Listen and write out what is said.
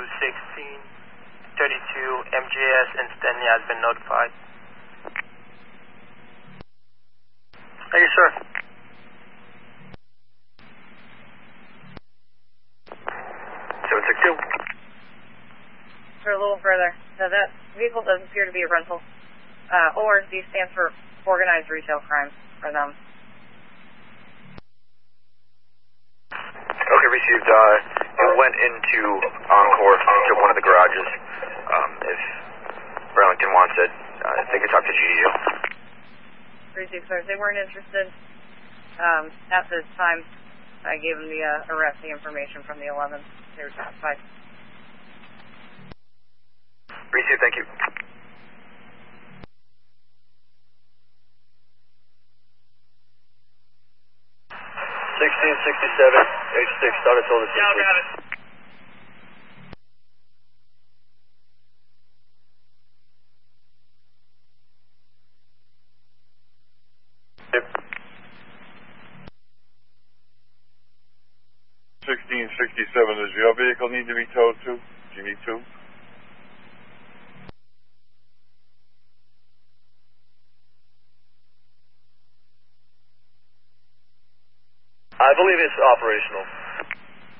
1632 MJS instantly has been notified. Thank you, sir. 762. For a little further. So that vehicle doesn't appear to be a rental. ORZ stands for organized retail crime for them. Okay, received. You went into Encore to one of the garages. If Burlington wants it, they can talk to GEO. Received, sir. They weren't interested. At the time, I gave them the arrest, the information from the 11th. They were satisfied. Received, thank you. 1667, H6, started told us. Yeah, I got it. Yep. 1667, does your vehicle need to be towed too? Do you need two? I believe it's operational.